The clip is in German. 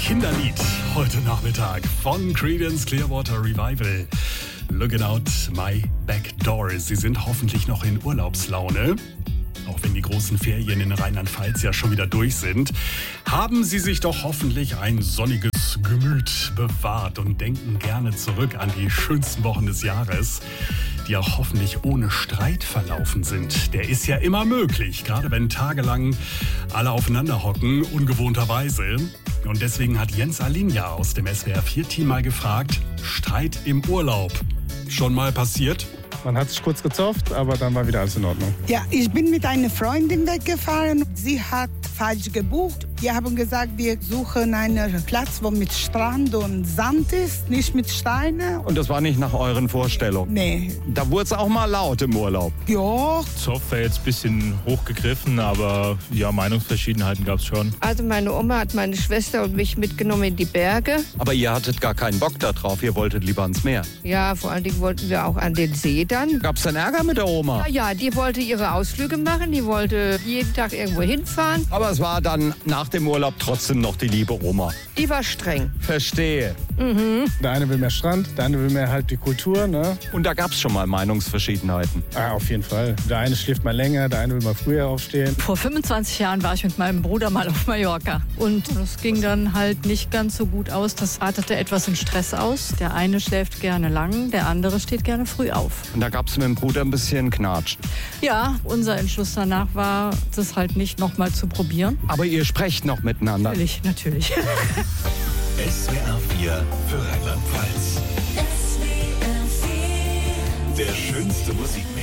Kinderlied heute Nachmittag von Creedence Clearwater Revival. Looking out my back door. Sie sind hoffentlich noch in Urlaubslaune. Auch wenn die großen Ferien in Rheinland-Pfalz ja schon wieder durch sind, haben Sie sich doch hoffentlich ein sonniges Gemüt bewahrt und denken gerne zurück an die schönsten Wochen des Jahres, die auch hoffentlich ohne Streit verlaufen sind. Der ist ja immer möglich, gerade wenn tagelang alle aufeinander hocken, ungewohnterweise. Und deswegen hat Jens Alinja aus dem SWR4-Team mal gefragt, Streit im Urlaub. Schon mal passiert? Man hat sich kurz gezofft, aber dann war wieder alles in Ordnung. Ja, ich bin mit einer Freundin weggefahren. Sie hat falsch gebucht. Wir haben gesagt, wir suchen einen Platz, wo mit Strand und Sand ist, nicht mit Steinen. Und das war nicht nach euren Vorstellungen? Nee. Da wurde es auch mal laut im Urlaub. Ja. Zoff wäre jetzt ein bisschen hochgegriffen, aber ja, Meinungsverschiedenheiten gab es schon. Also meine Oma hat meine Schwester und mich mitgenommen in die Berge. Aber ihr hattet gar keinen Bock da drauf, ihr wolltet lieber ans Meer. Ja, vor allen Dingen wollten wir auch an den See dann. Gab's denn Ärger mit der Oma? Ja, die wollte ihre Ausflüge machen, die wollte jeden Tag irgendwo hinfahren. Aber es war dann nach dem Urlaub trotzdem noch die liebe Oma. Die war streng. Verstehe. Der eine will mehr Strand, der andere will mehr halt die Kultur, ne? Und da gab's schon mal Meinungsverschiedenheiten. Auf jeden Fall. Der eine schläft mal länger, der eine will mal früher aufstehen. Vor 25 Jahren war ich mit meinem Bruder mal auf Mallorca. Und das ging dann halt nicht ganz so gut aus. Das artete etwas in Stress aus. Der eine schläft gerne lang, der andere steht gerne früh auf. Und da gab's mit dem Bruder ein bisschen Knatsch. Ja, unser Entschluss danach war, das halt nicht nochmal zu probieren. Aber ihr sprecht noch miteinander. Natürlich. SWR 4 für Rheinland-Pfalz. Der schönste Musik.